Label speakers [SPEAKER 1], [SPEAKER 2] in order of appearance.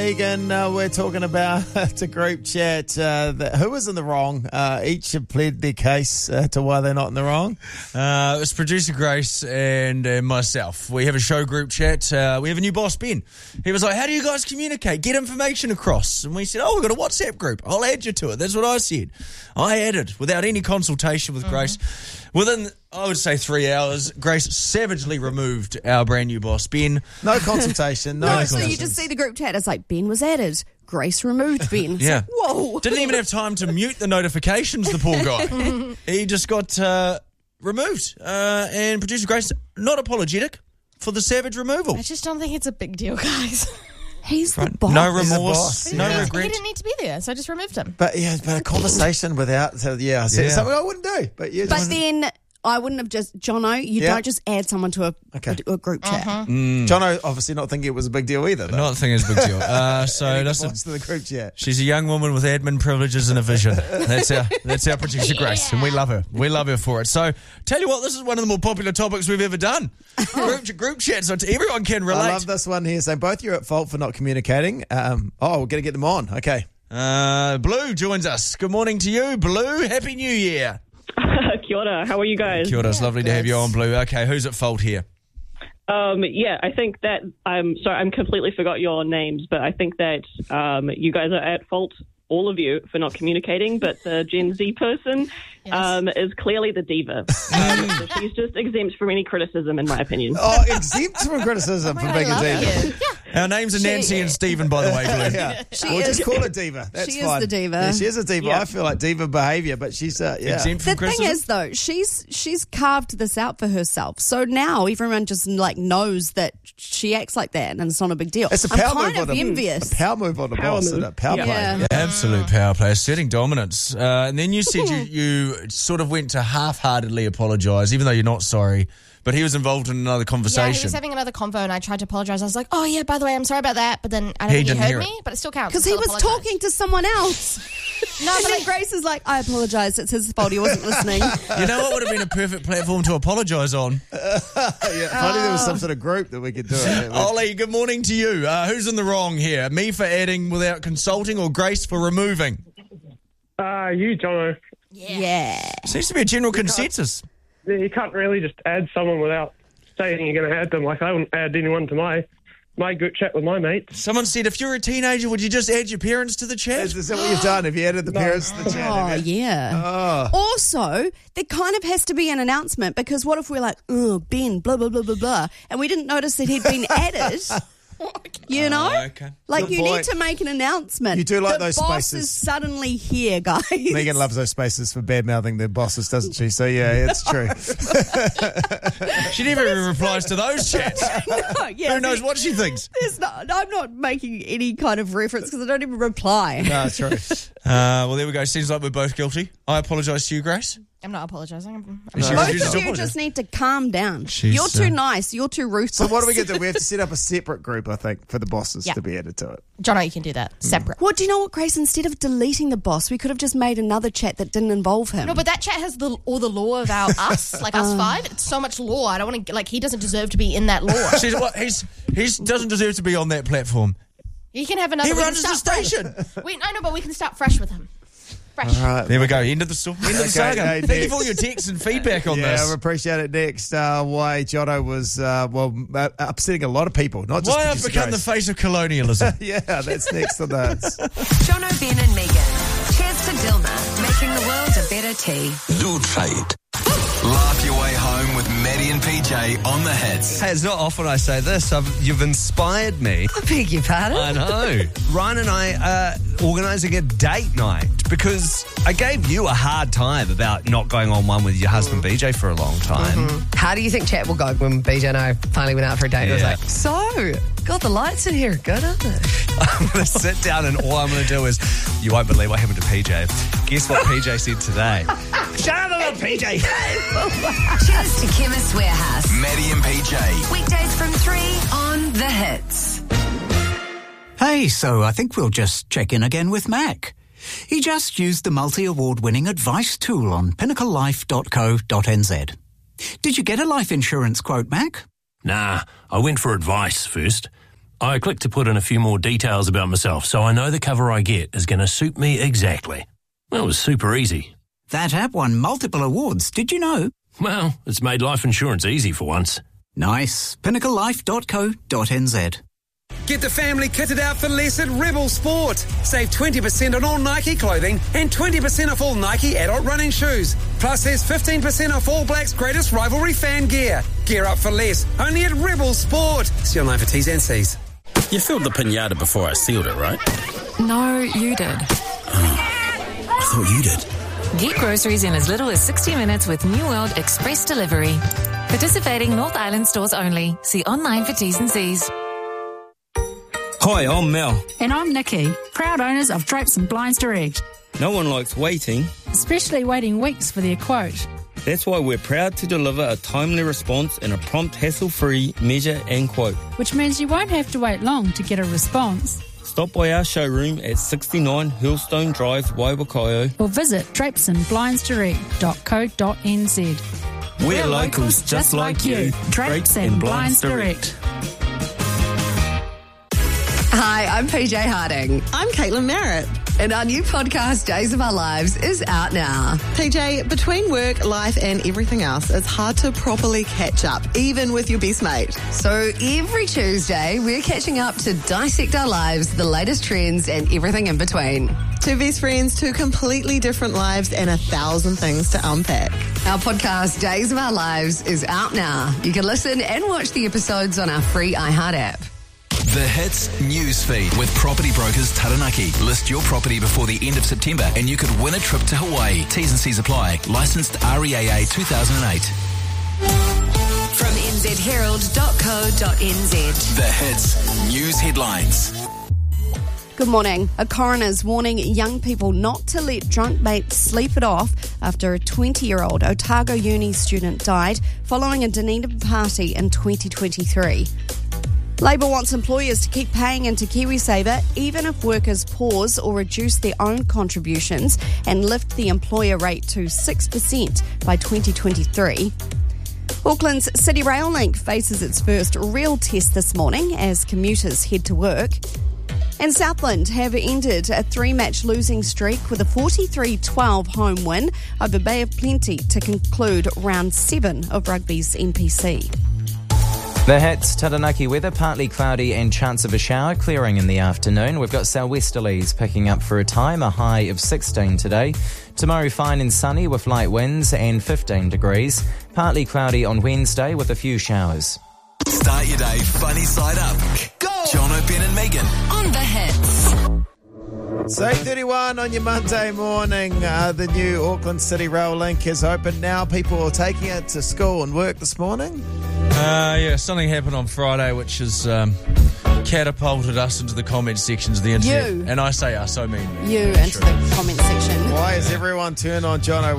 [SPEAKER 1] Megan, we're talking about the group chat. Who was in the wrong? Each have pled their case to why they're not in the wrong.
[SPEAKER 2] It was producer Grace and myself. We have a show group chat. We have a new boss, Ben. He was like, how do you guys communicate? Get information across. And we said, we've got a WhatsApp group. I'll add you to it. That's what I said. I added without any consultation with Grace. Within, I would say, 3 hours, Grace savagely removed our brand new boss, Ben.
[SPEAKER 1] No consultation.
[SPEAKER 3] No, so you just see the group chat. It's like, Ben was added. Grace removed Ben. It's
[SPEAKER 2] Yeah.
[SPEAKER 3] like, whoa.
[SPEAKER 2] Didn't even have time to mute the notifications, the poor guy. He just got removed. And producer Grace, not apologetic for the savage removal.
[SPEAKER 4] I just don't think it's a big deal, guys.
[SPEAKER 3] He's the boss.
[SPEAKER 2] No
[SPEAKER 1] He's the
[SPEAKER 2] remorse,
[SPEAKER 1] boss.
[SPEAKER 2] no
[SPEAKER 1] Yeah.
[SPEAKER 2] regret.
[SPEAKER 4] He didn't need to be there, so I just removed him.
[SPEAKER 1] But a conversation without, something I wouldn't do. But
[SPEAKER 3] But then I wouldn't have just, Jono, you don't just add someone to a group chat.
[SPEAKER 1] Jono obviously not thinking it was a big deal either, though.
[SPEAKER 2] Not thinking it's a big deal. So
[SPEAKER 1] Boss
[SPEAKER 2] listen,
[SPEAKER 1] to the group chat.
[SPEAKER 2] she's a young woman with admin privileges and a vision. That's our producer Grace, and we love her. We love her for it. So tell you what, this is one of the more popular topics we've ever done. Group chat, so everyone can relate.
[SPEAKER 1] I love this one here. So both you're at fault for not communicating. We're going to get them on. Okay.
[SPEAKER 2] Blue joins us. Good morning to you, Blue. Happy New Year.
[SPEAKER 5] Kia ora. How are you guys?
[SPEAKER 2] Kia ora. It's lovely to have you on, Blue. Okay, who's at fault here?
[SPEAKER 5] I think that I'm completely forgot your names, but I think that you guys are at fault, all of you, for not communicating, but the Gen Z person is clearly the diva. So she's just exempt from any criticism, in my opinion.
[SPEAKER 1] Oh, exempt from criticism for being a diva.
[SPEAKER 2] Our names are Nancy and Stephen, by the way, Blue.
[SPEAKER 1] Yeah. We'll just call her diva. That's
[SPEAKER 3] She
[SPEAKER 1] fine.
[SPEAKER 3] is the diva.
[SPEAKER 1] Yeah, she is a diva.
[SPEAKER 5] Yeah.
[SPEAKER 1] I feel like diva behaviour, but she's
[SPEAKER 2] Exempt from
[SPEAKER 3] The thing
[SPEAKER 2] criticism.
[SPEAKER 3] is, though, she's carved this out for herself. So now everyone just knows that she acts like that, and it's not a big deal.
[SPEAKER 1] It's a power
[SPEAKER 3] I'm kind
[SPEAKER 1] move
[SPEAKER 3] of
[SPEAKER 1] on
[SPEAKER 3] envious.
[SPEAKER 1] a power move on the
[SPEAKER 5] Power
[SPEAKER 1] boss.
[SPEAKER 5] move.
[SPEAKER 1] Isn't it? Power
[SPEAKER 5] Yeah.
[SPEAKER 1] play.
[SPEAKER 3] Yeah.
[SPEAKER 2] Absolute power play, asserting dominance. And then you said you sort of went to half-heartedly apologise, even though you're not sorry. But he was involved in another
[SPEAKER 4] Yeah, he
[SPEAKER 2] conversation.
[SPEAKER 4] was having another convo, and I tried to apologise. I was like, oh, yeah, by the way, I'm sorry about that. But then I don't
[SPEAKER 2] He
[SPEAKER 4] think he
[SPEAKER 2] didn't
[SPEAKER 4] heard
[SPEAKER 2] hear
[SPEAKER 4] me,
[SPEAKER 2] it.
[SPEAKER 4] but it still counts.
[SPEAKER 3] Because he was talking to someone else.
[SPEAKER 4] No,
[SPEAKER 3] And
[SPEAKER 4] but
[SPEAKER 3] then Grace is like, I apologise. It's his fault. He wasn't listening.
[SPEAKER 2] You know what would have been a perfect platform to apologise on?
[SPEAKER 1] Yeah, if only there was some sort of group that we could do it.
[SPEAKER 2] Ollie, good morning to you. Who's in the wrong here? Me for adding without consulting, or Grace for removing?
[SPEAKER 6] You, Jono.
[SPEAKER 3] Yeah.
[SPEAKER 2] Seems to be a general consensus.
[SPEAKER 6] You can't really just add someone without saying you're going to add them. Like, I wouldn't add anyone to my group chat with my mates.
[SPEAKER 2] Someone said, if you're a teenager, would you just add your parents to the chat?
[SPEAKER 1] Is that what you've done? Have you added the parents to the chat?
[SPEAKER 3] Oh,
[SPEAKER 1] Have you?
[SPEAKER 3] yeah. Also, there kind of has to be an announcement, because what if we're like, Ben, blah, blah, blah, blah, blah, and we didn't notice that he'd been added? You know?
[SPEAKER 2] Okay.
[SPEAKER 3] Like,
[SPEAKER 1] Good
[SPEAKER 3] you
[SPEAKER 1] point.
[SPEAKER 3] need to make an announcement.
[SPEAKER 1] You do like
[SPEAKER 3] the
[SPEAKER 1] those
[SPEAKER 3] boss
[SPEAKER 1] spaces.
[SPEAKER 3] is suddenly here, guys.
[SPEAKER 1] Megan loves those spaces for bad-mouthing their bosses, doesn't she? So, yeah, it's true.
[SPEAKER 2] She never even replies to those chats.
[SPEAKER 3] No, yeah,
[SPEAKER 2] Who knows what she thinks?
[SPEAKER 3] I'm not making any kind of reference because I don't even reply.
[SPEAKER 1] No, it's true.
[SPEAKER 2] Well, there we go. Seems like we're both guilty. I apologise to you, Grace.
[SPEAKER 4] I'm not apologising.
[SPEAKER 2] Is she
[SPEAKER 3] Both
[SPEAKER 2] refuses
[SPEAKER 3] of
[SPEAKER 2] to
[SPEAKER 3] you
[SPEAKER 2] apologise?
[SPEAKER 3] just need to calm down.
[SPEAKER 2] She's,
[SPEAKER 3] You're too nice. You're too ruthless.
[SPEAKER 1] So what do we get to? We have to set up a separate group, I think, for the bosses
[SPEAKER 4] Yeah.
[SPEAKER 1] to be added to it.
[SPEAKER 4] Jono, you can do that. Separate.
[SPEAKER 3] Well, do you know what, Grace? Instead of deleting the boss, we could have just made another chat that didn't involve him.
[SPEAKER 4] No, but that chat has all the law about us, like us five. It's so much law. I don't want to, he doesn't deserve to be in that law.
[SPEAKER 2] She's what? He doesn't deserve to be on that platform.
[SPEAKER 4] He can have another.
[SPEAKER 2] He
[SPEAKER 4] we can
[SPEAKER 2] runs the
[SPEAKER 4] start fresh.
[SPEAKER 2] station.
[SPEAKER 4] I know, but we can start fresh with him. Fresh.
[SPEAKER 1] All right.
[SPEAKER 2] There we go. End of the story. End of the saga.
[SPEAKER 1] Okay,
[SPEAKER 2] Thank you
[SPEAKER 1] next.
[SPEAKER 2] for all your texts and feedback on
[SPEAKER 1] Yeah,
[SPEAKER 2] this.
[SPEAKER 1] I appreciate it. Next, why Jono was, upsetting a lot of people, not just
[SPEAKER 2] Why I've
[SPEAKER 1] producer
[SPEAKER 2] become the
[SPEAKER 1] Grace.
[SPEAKER 2] face of colonialism.
[SPEAKER 1] Yeah, that's next on the...
[SPEAKER 7] Jono, Ben and Megan. Cheers to Dilma, making the world a better tea.
[SPEAKER 8] Do try it. Laugh your way home with Maddie and PJ on the hits.
[SPEAKER 9] Hey, it's not often I say this. You've inspired me.
[SPEAKER 7] I beg your pardon?
[SPEAKER 9] I know. Ryan and I are organising a date night because I gave you a hard time about not going on one with your husband BJ for a long time.
[SPEAKER 7] How do you think chat will go when BJ and I finally went out for a date? It was
[SPEAKER 9] Yeah.
[SPEAKER 7] like, so, God, the lights in here are good, aren't they?
[SPEAKER 9] I'm going to sit down and all I'm going to do is, you won't believe what happened to PJ. Guess what PJ said today? Shut up about PJ.
[SPEAKER 7] Cheers to Chemist Warehouse.
[SPEAKER 8] Maddie and PJ.
[SPEAKER 7] Weekdays from 3 on The Hits.
[SPEAKER 10] Hey, so I think we'll just check in again with Mac. He just used the multi-award-winning advice tool on pinnaclelife.co.nz. Did you get a life insurance quote, Mac?
[SPEAKER 11] Nah, I went for advice first. I clicked to put in a few more details about myself so I know the cover I get is going to suit me exactly. That was super easy.
[SPEAKER 10] That app won multiple awards, did you know?
[SPEAKER 11] Well, it's made life insurance easy for once.
[SPEAKER 10] Nice. PinnacleLife.co.nz.
[SPEAKER 12] Get the family kitted out for less at Rebel Sport. Save 20% on all Nike clothing and 20% off all Nike adult running shoes. Plus, there's 15% off All Blacks' greatest rivalry fan gear. Gear up for less, only at Rebel Sport. See online for T's and C's.
[SPEAKER 13] You filled the pinata before I sealed it, right?
[SPEAKER 14] No, you did.
[SPEAKER 13] I thought you did.
[SPEAKER 14] Get groceries in as little as 60 minutes with New World Express Delivery. Participating North Island stores only. See online for T's and C's.
[SPEAKER 15] Hi, I'm Mel.
[SPEAKER 16] And I'm Nikki, proud owners of Drapes and Blinds Direct.
[SPEAKER 15] No one likes waiting.
[SPEAKER 16] Especially waiting weeks for their quote.
[SPEAKER 15] That's why we're proud to deliver a timely response in a prompt, hassle-free measure and quote.
[SPEAKER 16] Which means you won't have to wait long to get a response.
[SPEAKER 15] Stop by our showroom at 69 Hillstone Drive, Waiwakaio.
[SPEAKER 16] Or visit drapesandblindsdirect.co.nz.
[SPEAKER 15] We're locals just like you.
[SPEAKER 16] Drapes and Blinds Direct.
[SPEAKER 17] Hi, I'm PJ Harding.
[SPEAKER 18] I'm Caitlin Merritt.
[SPEAKER 17] And our new podcast, Days of Our Lives, is out now.
[SPEAKER 18] PJ, between work, life and everything else, it's hard to properly catch up, even with your best mate.
[SPEAKER 17] So every Tuesday, we're catching up to dissect our lives, the latest trends and everything in between.
[SPEAKER 18] Two best friends, two completely different lives and 1,000 things to unpack.
[SPEAKER 17] Our podcast, Days of Our Lives, is out now. You can listen and watch the episodes on our free iHeart app.
[SPEAKER 8] The Hits News Feed with Property Brokers Taranaki. List your property before the end of September and you could win a trip to Hawaii. T's and C's apply. Licensed REAA 2008.
[SPEAKER 7] From nzherald.co.nz.
[SPEAKER 8] The Hits News Headlines.
[SPEAKER 3] Good morning. A coroner's warning young people not to let drunk mates sleep it off after a 20-year-old Otago Uni student died following a Dunedin party in 2023. Labor wants employers to keep paying into KiwiSaver even if workers pause or reduce their own contributions and lift the employer rate to 6% by 2023. Auckland's City Rail Link faces its first real test this morning as commuters head to work. And Southland have ended a 3-match losing streak with a 43-12 home win over Bay of Plenty to conclude round 7 of rugby's NPC.
[SPEAKER 19] The Hits, Taranaki weather, partly cloudy and chance of a shower, clearing in the afternoon. We've got southwesterlies picking up for a time, a high of 16 today. Tomorrow fine and sunny with light winds and 15 degrees. Partly cloudy on Wednesday with a few showers.
[SPEAKER 8] Start your day funny side up. Go! Jono, Ben and Megan.
[SPEAKER 7] On The Hits.
[SPEAKER 1] So 8:31 on your Monday morning, the new Auckland City Rail Link is open now. People are taking it to school and work this morning.
[SPEAKER 2] Yeah, something happened on Friday which has catapulted us into the comment sections of the internet.
[SPEAKER 3] You.
[SPEAKER 2] And I say us, I mean me.
[SPEAKER 3] You into the comment section.
[SPEAKER 1] Why has everyone turned on Jono